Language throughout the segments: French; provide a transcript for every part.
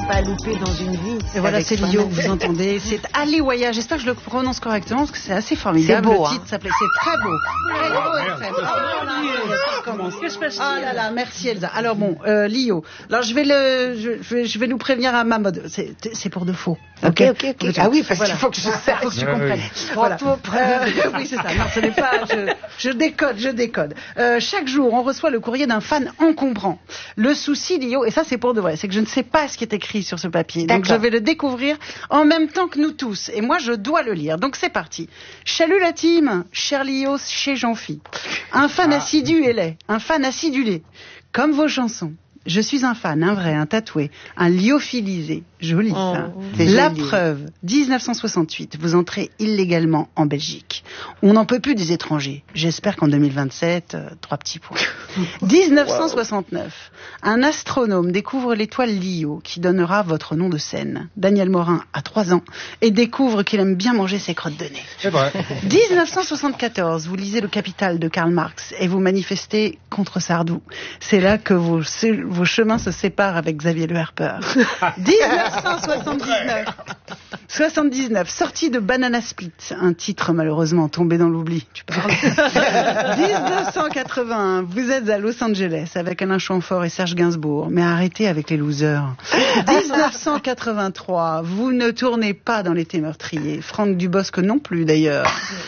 pas à louper dans une vie. Et voilà, c'est Lio que vous entendez. C'est Aliwaya. J'espère que je le prononce correctement parce que c'est assez formidable. C'est beau, le titre s'appelait. C'est très beau. Oh là là, merci Elsa. Alors bon, Lio. Alors je vais nous prévenir à ma mode. C'est pour de faux. Ok. Ah oui, parce qu'il faut que je sache. Faut que tu comprennes. Voilà. Oui, c'est ça. Non, ce n'est pas. Je décode. Chaque jour, on reçoit le courrier d'un fan encombrant. Le souci, Lio, et ça c'est pour de vrai, c'est que je ne sais pas ce qui est écrit sur ce papier. Donc je vais le découvrir en même temps que nous tous. Et moi, je dois le lire. Donc c'est parti. Chalut la team, cher Lio chez Jean-Phi. Un fan assidu et laid. Un fan acidulé. Comme vos chansons. Je suis un fan, un vrai, un tatoué, un lyophilisé. Joli, ça. La joli. Preuve, 1968, vous entrez illégalement en Belgique. On n'en peut plus des étrangers. J'espère qu'en 2027, 3 petits points. 1969, un astronome découvre l'étoile Lio, qui donnera votre nom de scène. Daniel Morin a 3 ans et découvre qu'il aime bien manger ses crottes de nez. C'est vrai. 1974, vous lisez Le Capital de Karl Marx et vous manifestez contre Sardou. C'est là que vos chemins se séparent avec Xavier Le Harper. 1979, sortie de Banana Split, un titre malheureusement tombé dans l'oubli. Tu parles. 1981, vous êtes à Los Angeles avec Alain Chamfort et Serge Gainsbourg, mais arrêtez avec les losers. 1983, vous ne tournez pas dans l'été meurtrier. Franck Dubosc non plus d'ailleurs.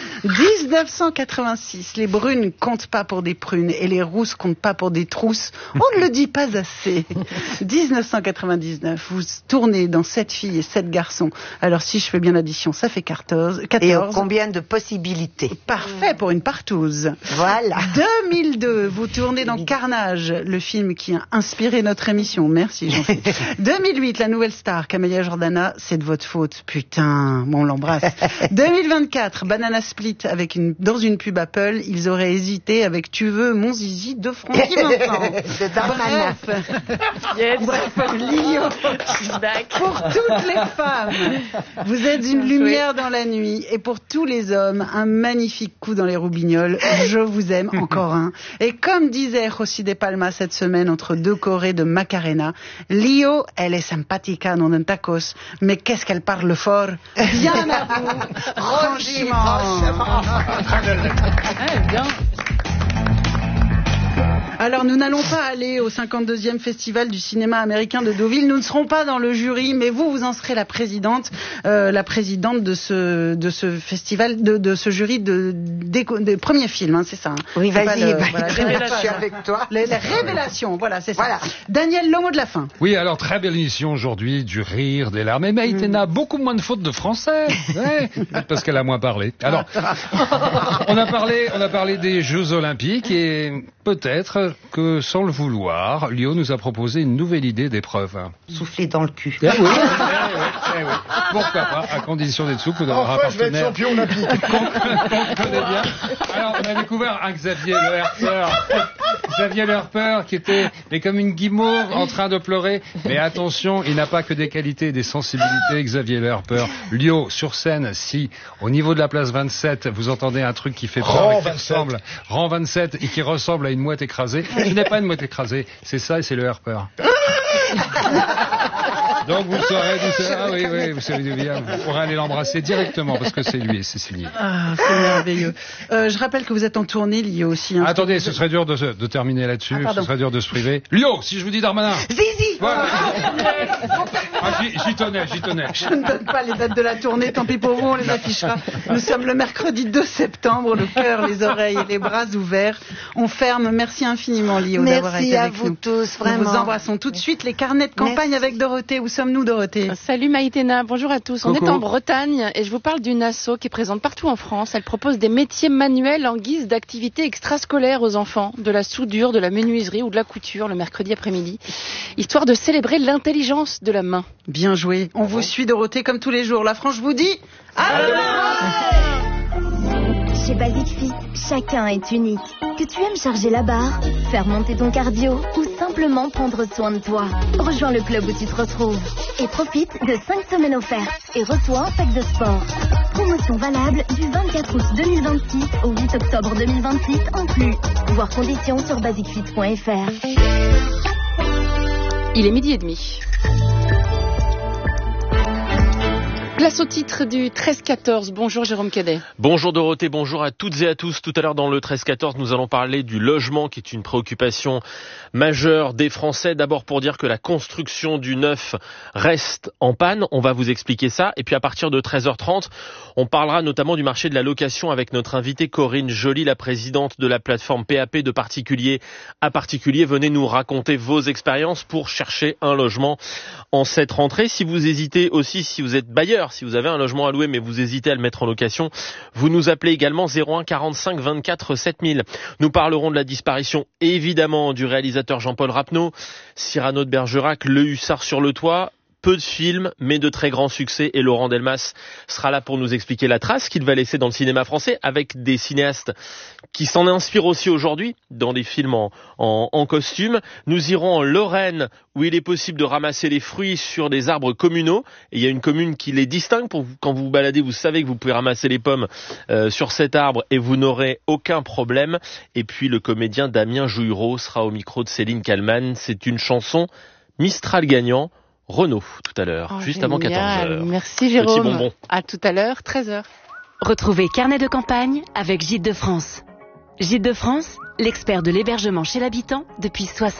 1986, les brunes comptent pas pour des prunes et les rousses comptent pas pour des trousses. On ne le dit pas assez. 1999, vous tournez dans 7 filles et 7 garçons. Alors si je fais bien l'addition, ça fait 14. Et combien de possibilités? Parfait pour une partouze. Voilà. 2002, vous tournez dans Carnage, le film qui a inspiré notre émission. Merci Jean-Philippe. 2008, la nouvelle star, Camélia Jordana, c'est de votre faute. Putain, on l'embrasse. 2024, Banana Split dans une pub Apple, ils auraient hésité avec Tu veux mon zizi de Francky Vincent. Bref, Lio, pour toutes les femmes, vous êtes une lumière dans la nuit, et pour tous les hommes, un magnifique coup dans les roubignoles. Je vous aime, encore un. Et comme disait José de Palma cette semaine entre 2 chorés de Macarena, Lio, elle est sympathica, non un tacos, mais qu'est-ce qu'elle parle fort. Bien à vous, franchement. Bien. Alors, nous n'allons pas aller au 52e festival du cinéma américain de Deauville. Nous ne serons pas dans le jury, mais vous en serez la présidente de ce festival, de ce jury des premiers films, hein, c'est ça. Hein. Oui, vas-y, je suis avec toi. Les révélations, voilà, c'est ça. Voilà. Daniel, le mot de la fin. Oui, alors très belle émission aujourd'hui, du rire, des larmes. Et Maïtena, beaucoup moins de fautes de français, ouais, parce qu'elle a moins parlé. Alors, on a parlé des Jeux Olympiques et peut-être que, sans le vouloir, Lio nous a proposé une nouvelle idée d'épreuve. Souffler dans le cul. Ah oui, oui. Pourquoi pas, à condition d'être souple, d'avoir un partenaire. Je vais être champion olympique. qu'on connaît bien. Alors, on a découvert un Xavier Le Harper qui était comme une guimauve en train de pleurer. Mais attention, il n'a pas que des qualités et des sensibilités, Xavier Le Harper. Lio, sur scène, si au niveau de la place 27, vous entendez un truc qui fait peur et qui ressemble, rang 27, et qui ressemble à une mouette écrasée, ce n'est pas une mouette écrasée, c'est ça et c'est Le Harper. Donc vous saurez d'où c'est. Ah oui, vous savez d'où vient. Vous pourrez aller l'embrasser directement parce que c'est lui et c'est signé. Ah, c'est merveilleux. Je rappelle que vous êtes en tournée, Lio aussi. Hein, attendez, ce serait dur de terminer là-dessus. Ce serait dur de se priver. Lio, si je vous dis Darmanin. Zizi. Voilà. J'y tenais. Je ne donne pas les dates de la tournée, tant pis pour vous, on les affichera. Nous sommes le mercredi 2 septembre, le cœur, les oreilles et les bras ouverts. On ferme. Merci infiniment, Lio, d'avoir été avec nous. Merci à vous tous, vraiment. Nous vous embrassons tout de suite. Les carnets de campagne avec Dorothée. Où sommes-nous, Dorothée? Salut Maïtena, bonjour à tous. Coucou. On est en Bretagne et je vous parle d'une asso qui est présente partout en France. Elle propose des métiers manuels en guise d'activités extrascolaires aux enfants, de la soudure, de la menuiserie ou de la couture le mercredi après-midi, histoire de célébrer l'intelligence de la main. Bien joué. On vous suit, Dorothée, comme tous les jours. La France vous dit à demain. Chez Basic Fit, chacun est unique. Que tu aimes charger la barre, faire monter ton cardio ou simplement prendre soin de toi, rejoins le club où tu te retrouves. Et profite de 5 semaines offertes et reçois un sac de sport. Promotion valable du 24 août 2026 au 8 octobre 2026 en plus. Voir conditions sur basicfit.fr. Il est 12h30. Place au titre du 13-14. Bonjour Jérôme Cadet. Bonjour Dorothée, bonjour à toutes et à tous. Tout à l'heure dans le 13-14, nous allons parler du logement qui est une préoccupation majeure des Français. D'abord pour dire que la construction du neuf reste en panne. On va vous expliquer ça. Et puis à partir de 13h30, on parlera notamment du marché de la location avec notre invitée Corinne Joly, la présidente de la plateforme PAP de particulier à particulier. Venez nous raconter vos expériences pour chercher un logement en cette rentrée. Si vous hésitez aussi, si vous êtes bailleur, si vous avez un logement à louer mais vous hésitez à le mettre en location, vous nous appelez également 01 45 24 7000. Nous parlerons de la disparition évidemment du réalisateur Jean-Paul Rapneau, Cyrano de Bergerac, Le Hussard sur le toit. Peu de films, mais de très grands succès. Et Laurent Delmas sera là pour nous expliquer la trace qu'il va laisser dans le cinéma français avec des cinéastes qui s'en inspirent aussi aujourd'hui dans des films en costume. Nous irons en Lorraine où il est possible de ramasser les fruits sur des arbres communaux. Et il y a une commune qui les distingue. Quand vous vous baladez, vous savez que vous pouvez ramasser les pommes sur cet arbre et vous n'aurez aucun problème. Et puis le comédien Damien Jouillereau sera au micro de Céline Kallmann. C'est une chanson Mistral gagnant. Renaud, tout à l'heure, juste avant 14h. Merci Jérôme. Petit bonbon. À tout à l'heure, 13h. Retrouvez Carnet de campagne avec Gîtes de France. Gîtes de France, l'expert de l'hébergement chez l'habitant depuis 60